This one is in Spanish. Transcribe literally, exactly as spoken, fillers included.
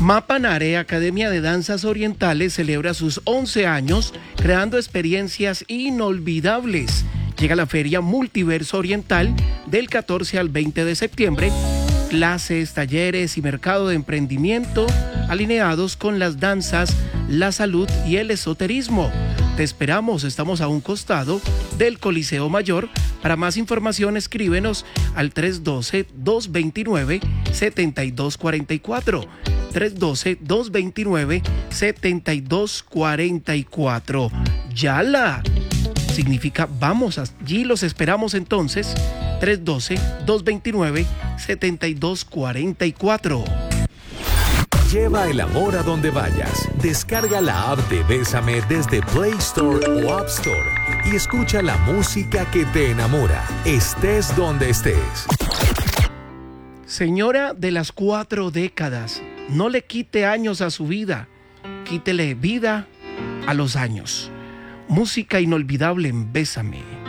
Mapanare, Academia de Danzas Orientales, celebra sus once años creando experiencias inolvidables. Llega la Feria Multiverso Oriental del catorce al veinte de septiembre. Clases, talleres y mercado de emprendimiento alineados con las danzas, la salud y el esoterismo. Te esperamos, estamos a un costado del Coliseo Mayor. Para más información escríbenos al tres uno dos, dos dos nueve, siete dos cuatro cuatro. tres uno dos, dos dos nueve, siete dos cuatro cuatro. Yala significa vamos, allí los esperamos entonces. tres uno dos, dos dos nueve, siete dos cuatro cuatro. Lleva el amor a donde vayas. Descarga la app de Bésame desde Play Store o App Store y escucha la música que te enamora, estés donde estés. Señora de las cuatro décadas, no le quite años a su vida, quítele vida a los años. Música inolvidable en Bésame.